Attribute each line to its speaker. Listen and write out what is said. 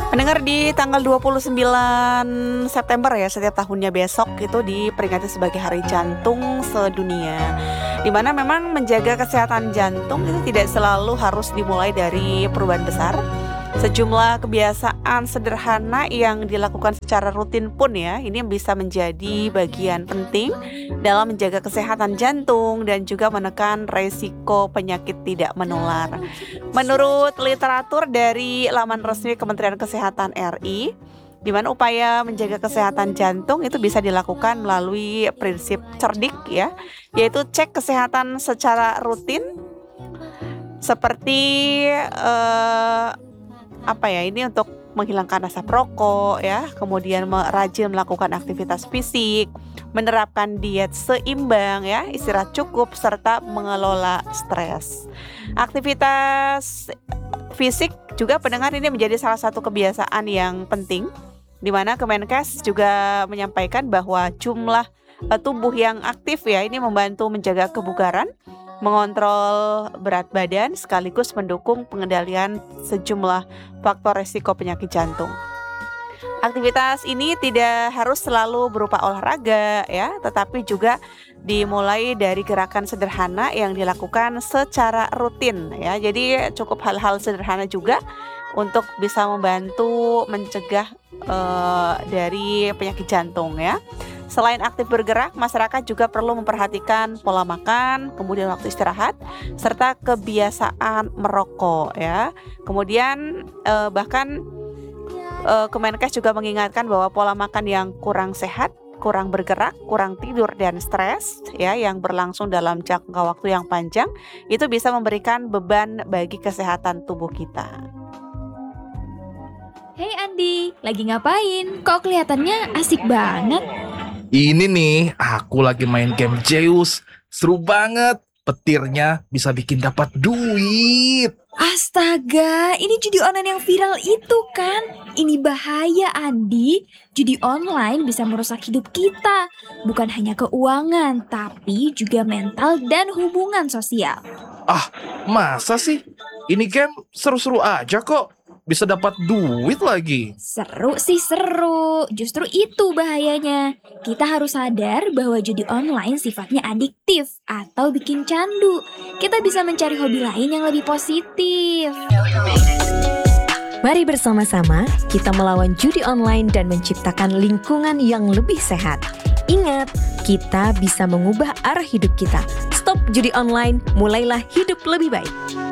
Speaker 1: Pendengar, di tanggal 29 September ya setiap tahunnya besok itu diperingati sebagai Hari Jantung Sedunia. Di mana memang menjaga kesehatan jantung itu tidak selalu harus dimulai dari perubahan besar. Sejumlah kebiasaan sederhana yang dilakukan secara rutin pun ya, ini bisa menjadi bagian penting dalam menjaga kesehatan jantung dan juga menekan resiko penyakit tidak menular. Menurut literatur dari laman resmi Kementerian Kesehatan RI, di mana upaya menjaga kesehatan jantung itu bisa dilakukan melalui prinsip cerdik ya, yaitu cek kesehatan secara rutin seperti ini untuk menghilangkan asap rokok ya, kemudian rajin melakukan aktivitas fisik, menerapkan diet seimbang ya, istirahat cukup serta mengelola stres. Aktivitas fisik juga pendengar ini menjadi salah satu kebiasaan yang penting, di mana Kemenkes juga menyampaikan bahwa jumlah tubuh yang aktif ya ini membantu menjaga kebugaran, mengontrol berat badan sekaligus mendukung pengendalian sejumlah faktor resiko penyakit jantung. Aktivitas ini tidak harus selalu berupa olahraga ya, tetapi juga dimulai dari gerakan sederhana yang dilakukan secara rutin ya. Jadi cukup hal-hal sederhana juga untuk bisa membantu mencegah dari penyakit jantung ya. Selain aktif bergerak, masyarakat juga perlu memperhatikan pola makan, kemudian waktu istirahat, serta kebiasaan merokok ya. Kemudian bahkan Kemenkes juga mengingatkan bahwa pola makan yang kurang sehat, kurang bergerak, kurang tidur dan stres ya yang berlangsung dalam jangka waktu yang panjang itu bisa memberikan beban bagi kesehatan tubuh kita.
Speaker 2: Hey Andi, lagi ngapain? Kok kelihatannya asik banget?
Speaker 3: Ini nih, aku lagi main game Zeus. Seru banget. Petirnya bisa bikin dapat duit.
Speaker 2: Astaga, ini judi online yang viral itu kan? Ini bahaya Andi. Judi online bisa merusak hidup kita. Bukan hanya keuangan, tapi juga mental dan hubungan sosial.
Speaker 3: Ah, masa sih? Ini game seru-seru aja kok. Bisa dapat duit lagi.
Speaker 2: Seru sih seru, justru itu bahayanya. Kita harus sadar bahwa judi online sifatnya adiktif atau bikin candu. Kita bisa mencari hobi lain yang lebih positif.
Speaker 4: Mari bersama-sama kita melawan judi online dan menciptakan lingkungan yang lebih sehat. Ingat, kita bisa mengubah arah hidup kita. Stop judi online, mulailah hidup lebih baik.